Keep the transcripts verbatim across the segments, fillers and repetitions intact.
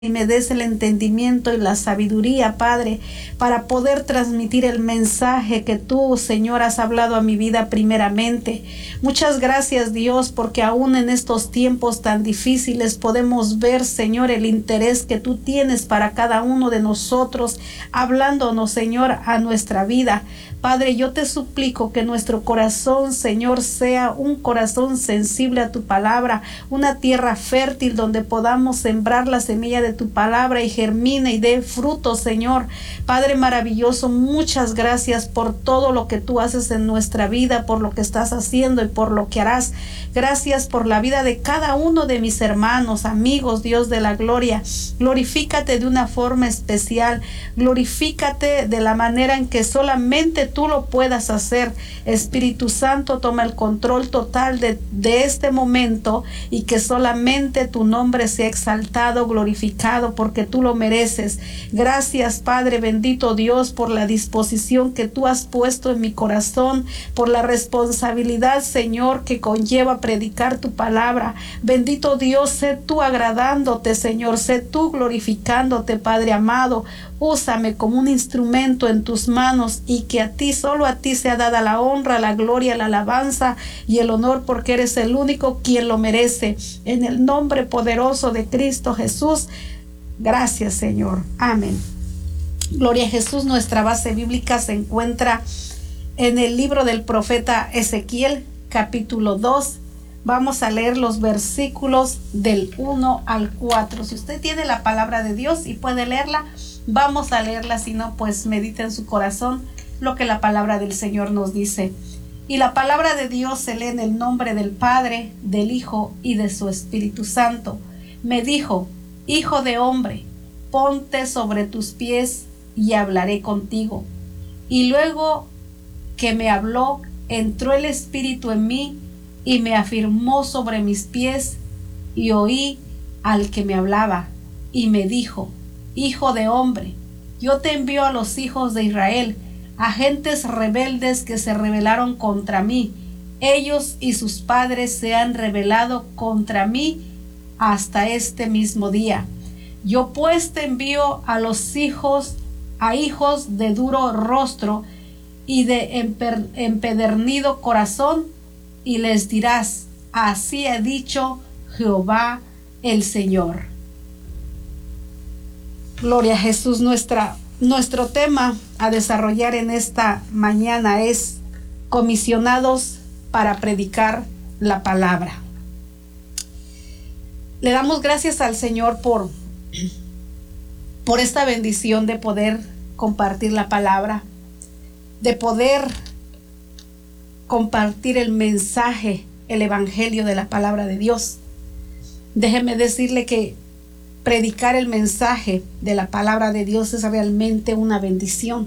y me des el entendimiento y la sabiduría, Padre, para poder transmitir el mensaje que tú, Señor, has hablado a mi vida primeramente. Muchas gracias, Dios, porque aún en estos tiempos tan difíciles podemos ver, Señor, el interés que tú tienes para cada uno de nosotros, hablándonos, Señor, a nuestra vida. Padre, yo te suplico que nuestro corazón, Señor, sea un corazón sensible a tu palabra, una tierra fértil donde podamos sembrar la semilla de tu palabra y germine y dé fruto, Señor. Padre maravilloso, muchas gracias por todo lo que tú haces en nuestra vida, por lo que estás haciendo y por lo que harás. Gracias por la vida de cada uno de mis hermanos, amigos, Dios de la gloria. Glorifícate de una forma especial. Glorifícate de la manera en que solamente tú lo puedas hacer. Espíritu Santo, toma el control total de, de este momento y que solamente tu nombre sea exaltado, glorificado, porque tú lo mereces. Gracias, Padre bendito Dios, por la disposición que tú has puesto en mi corazón, por la responsabilidad, Señor, que conlleva predicar tu palabra. Bendito Dios, sé tú agradándote, Señor, sé tú glorificándote, Padre amado. Úsame como un instrumento en tus manos y que a ti, solo a ti sea dada la honra, la gloria, la alabanza y el honor, porque eres el único quien lo merece. En el nombre poderoso de Cristo Jesús, gracias, Señor. Amén. Gloria a Jesús. Nuestra base bíblica se encuentra en el libro del profeta Ezequiel, capítulo dos. Vamos a leer los versículos del uno al cuatro. Si usted tiene la palabra de Dios y puede leerla, vamos a leerla. Si no, pues medite en su corazón lo que la palabra del Señor nos dice. Y la palabra de Dios se lee en el nombre del Padre, del Hijo y de su Espíritu Santo. Me dijo: Hijo de hombre, ponte sobre tus pies y hablaré contigo. Y luego que me habló, entró el Espíritu en mí y me afirmó sobre mis pies, y oí al que me hablaba y me dijo: Hijo de hombre, yo te envío a los hijos de Israel, a gentes rebeldes que se rebelaron contra mí. Ellos y sus padres se han rebelado contra mí hasta este mismo día. Yo pues te envío a los hijos, a hijos de duro rostro y de emper, empedernido corazón, y les dirás: así ha dicho Jehová el Señor. Gloria a Jesús. Nuestra, nuestro tema a desarrollar en esta mañana es comisionados para predicar la palabra. Le damos gracias al Señor por, por esta bendición de poder compartir la palabra, de poder compartir el mensaje, el evangelio de la palabra de Dios. Déjeme decirle que predicar el mensaje de la palabra de Dios es realmente una bendición.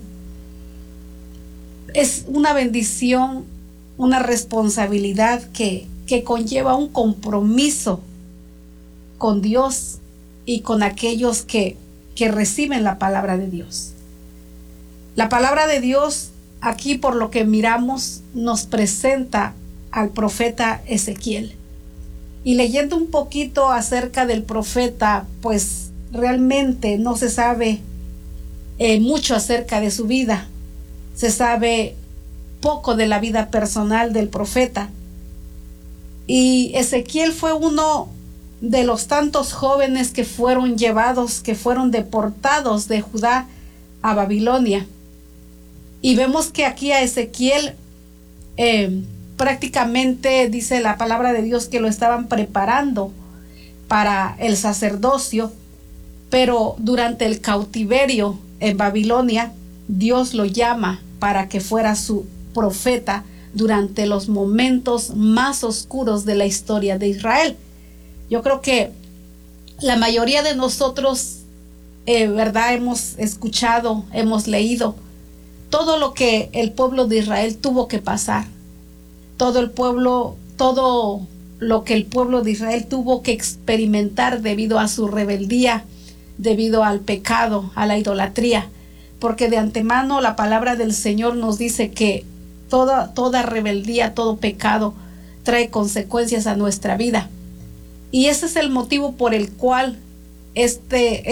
Es una bendición, una responsabilidad que, que conlleva un compromiso con Dios y con aquellos que, que reciben la palabra de Dios. La palabra de Dios, aquí por lo que miramos, nos presenta al profeta Ezequiel. Y leyendo un poquito acerca del profeta, pues realmente no se sabe eh, mucho acerca de su vida. Se sabe poco de la vida personal del profeta. Y Ezequiel fue uno de los tantos jóvenes que fueron llevados, que fueron deportados de Judá a Babilonia. Y vemos que aquí a Ezequiel eh, prácticamente dice la palabra de Dios que lo estaban preparando para el sacerdocio, pero durante el cautiverio en Babilonia, Dios lo llama para que fuera su profeta durante los momentos más oscuros de la historia de Israel. Yo creo que la mayoría de nosotros, eh, verdad, hemos escuchado, hemos leído todo lo que el pueblo de Israel tuvo que pasar. Todo el pueblo, todo lo que el pueblo de Israel tuvo que experimentar debido a su rebeldía, debido al pecado, a la idolatría. Porque de antemano la palabra del Señor nos dice que toda, toda rebeldía, todo pecado trae consecuencias a nuestra vida. Y ese es el motivo por el cual este